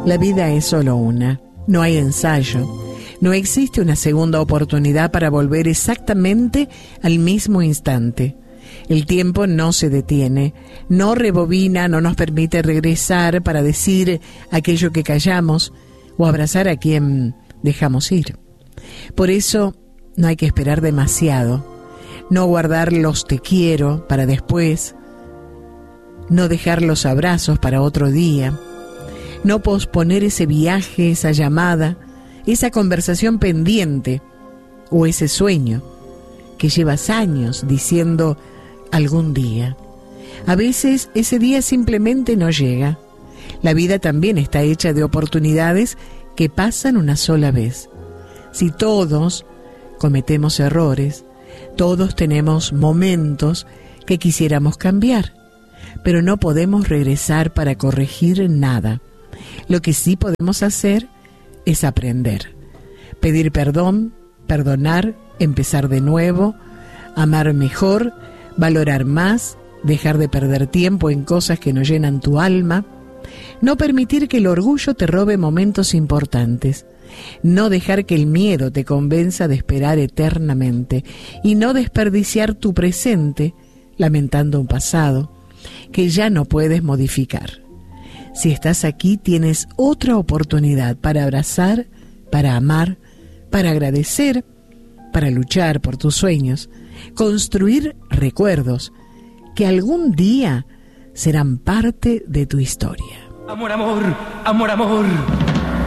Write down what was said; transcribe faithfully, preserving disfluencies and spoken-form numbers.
La vida es solo una, no hay ensayo, no existe una segunda oportunidad para volver exactamente al mismo instante. El tiempo no se detiene, no rebobina, no nos permite regresar para decir aquello que callamos o abrazar a quien dejamos ir. Por eso no hay que esperar demasiado, no guardar los te quiero para después, no dejar los abrazos para otro día, no posponer ese viaje, esa llamada, esa conversación pendiente o ese sueño que llevas años diciendo algún día. A veces ese día simplemente no llega. La vida también está hecha de oportunidades que pasan una sola vez. Si todos cometemos errores, todos tenemos momentos que quisiéramos cambiar, pero no podemos regresar para corregir nada. Lo que sí podemos hacer es aprender, pedir perdón, perdonar, empezar de nuevo, amar mejor, valorar más, dejar de perder tiempo en cosas que no llenan tu alma, no permitir que el orgullo te robe momentos importantes, no dejar que el miedo te convenza de esperar eternamente y no desperdiciar tu presente lamentando un pasado que ya no puedes modificar. Si estás aquí, tienes otra oportunidad para abrazar, para amar, para agradecer, para luchar por tus sueños, construir recuerdos que algún día serán parte de tu historia. Amor, amor, amor, amor.